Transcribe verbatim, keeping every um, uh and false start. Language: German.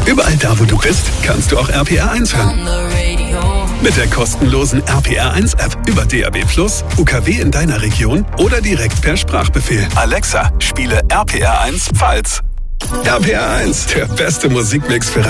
Überall da, wo du bist, kannst du auch R P R eins hören. Mit der kostenlosen R P R eins App über D A B plus, U K W in deiner Region oder direkt per Sprachbefehl. Alexa, spiele R P R eins Pfalz. R P R eins, der beste Musikmix für